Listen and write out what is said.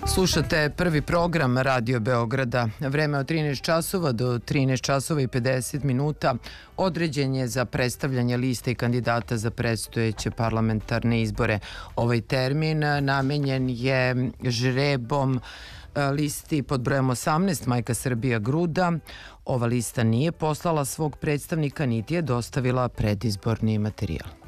Slušate prvi program Radio Beograda. Vreme od 13 časova do 13 časova i 50 minuta određen je za predstavljanje liste i kandidata za predstojeće parlamentarne izbore. Ovaj termin namenjen je žrebom listi pod brojem 18 Majka Srbija Gruda. Ova lista nije poslala svog predstavnika niti je dostavila predizborni materijal.